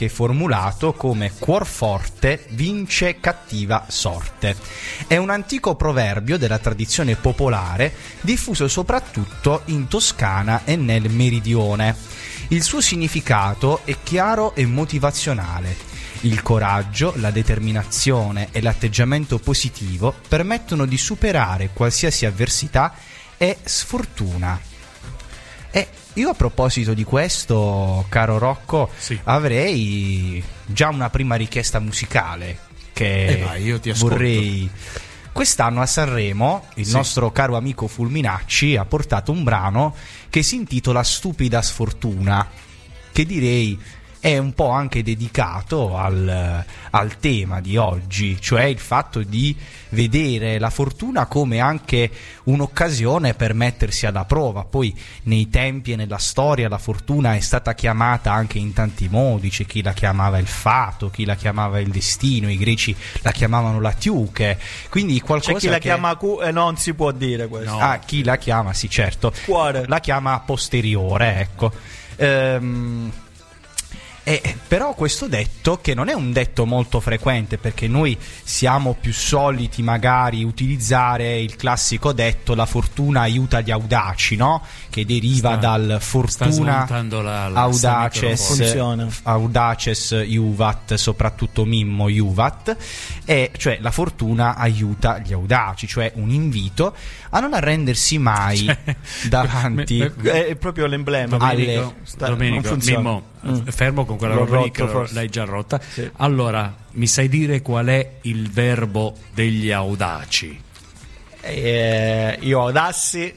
che è formulato come cuor forte vince cattiva sorte. È un antico proverbio della tradizione popolare diffuso soprattutto in Toscana e nel Meridione. Il suo significato è chiaro e motivazionale. Il coraggio, la determinazione e l'atteggiamento positivo permettono di superare qualsiasi avversità e sfortuna. E io, a proposito di questo, caro Rocco, sì, avrei già una prima richiesta musicale che vai, io ti ascolto. vorrei. Quest'anno a Sanremo il nostro caro amico Fulminacci ha portato un brano che si intitola Stupida sfortuna, che direi è un po' anche dedicato al tema di oggi, cioè il fatto di vedere la fortuna come anche un'occasione per mettersi alla prova. Poi nei tempi e nella storia la fortuna è stata chiamata anche in tanti modi, c'è chi la chiamava il fato, chi la chiamava il destino, i greci la chiamavano la tiuche, quindi qualcosa c'è chi la chiama non si può dire questo. No. Chi la chiama, sì, certo, cuore, la chiama posteriore, ecco. Però questo detto, che non è un detto molto frequente, perché noi siamo più soliti magari utilizzare il classico detto la fortuna aiuta gli audaci, no? Che deriva dal fortuna audaces iuvat, soprattutto Mimmo iuvat, e cioè la fortuna aiuta gli audaci, cioè un invito a non arrendersi mai davanti. È proprio l'emblema. Domenico, Mimmo, fermo con quella roba lì che l'hai già rotta. Sì. Allora, mi sai dire qual è il verbo degli audaci? Io audassi,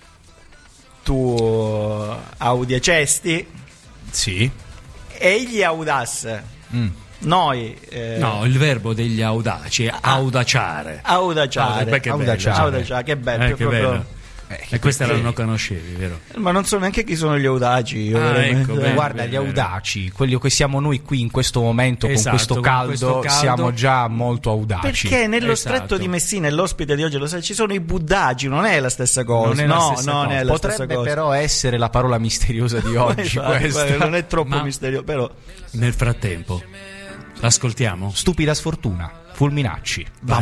tu audiacesti, sì, egli audasse. Noi no, il verbo degli audaci è audaciare. Audaciare, che bello, che bello. E questa la non conoscevi, vero? Ma non so neanche chi sono gli audaci. Ecco, guarda, gli audaci, quelli che siamo noi qui in questo momento, esatto, con questo caldo, siamo già molto audaci. Perché nello stretto di Messina, e l'ospite di oggi lo sa, ci sono i buddagi, non è la stessa cosa. Non è la stessa Potrebbe cosa. però essere la parola misteriosa di oggi. Questa non è troppo misterioso, però. Nel frattempo, l'ascoltiamo? Stupida sfortuna, Fulminacci.